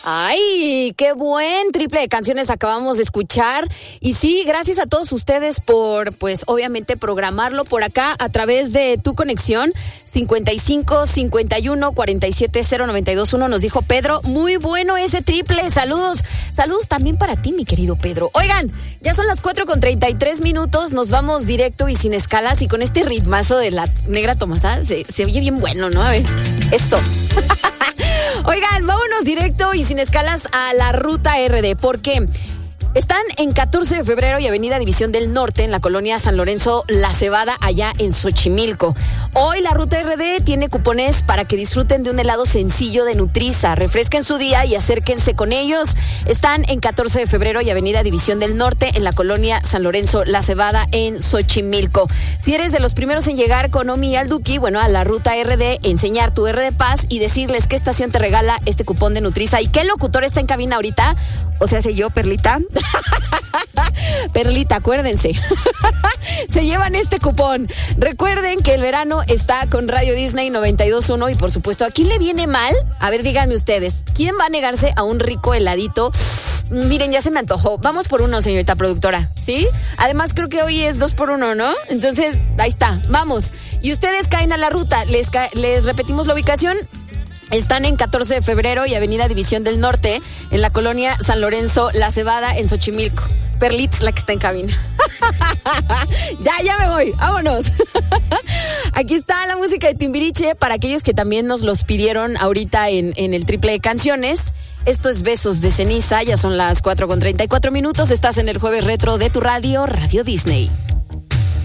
Ay, qué buen triple de canciones acabamos de escuchar. Y sí, gracias a todos ustedes por, pues, obviamente programarlo por acá a través de tu conexión 55 51 47 0921. Nos dijo Pedro, muy bueno ese triple. Saludos también para ti, mi querido Pedro. Oigan, ya son las 4:33. Nos vamos directo y sin escalas y con este ritmazo de la Negra Tomasa. Se oye bien bueno, ¿no? A ver, eso. Oigan, vámonos directo y sin escalas a la Ruta RD, porque están en 14 de febrero y Avenida División del Norte, en la colonia San Lorenzo La Cebada, allá en Xochimilco. Hoy la Ruta RD tiene cupones para que disfruten de un helado sencillo de Nutriza. Refresquen su día y acérquense con ellos. Están en 14 de febrero y Avenida División del Norte, en la colonia San Lorenzo La Cebada, en Xochimilco. Si eres de los primeros en llegar con Omi y Alduki, bueno, a la Ruta RD, enseñar tu RD Paz y decirles qué estación te regala este cupón de Nutriza. ¿Y qué locutor está en cabina ahorita? O sea, ¿soy yo, Perlita? Perlita, acuérdense. Se llevan este cupón. Recuerden que el verano está con Radio Disney 92.1 y por supuesto, ¿a quién le viene mal? A ver, díganme ustedes, ¿quién va a negarse a un rico heladito? Miren, ya se me antojó. Vamos por uno, señorita productora, ¿sí? Además, creo que hoy es 2 por 1, ¿no? Entonces, ahí está, vamos. Y ustedes caen a la ruta. Les repetimos la ubicación. Están en 14 de febrero y Avenida División del Norte, en la colonia San Lorenzo La Cebada, en Xochimilco. Perlitz, la que está en cabina. Ya me voy, vámonos. Aquí está la música de Timbiriche para aquellos que también nos los pidieron ahorita en el triple de canciones. Esto es Besos de Ceniza, ya son las 4:34. Estás en el Jueves Retro de tu radio, Radio Disney.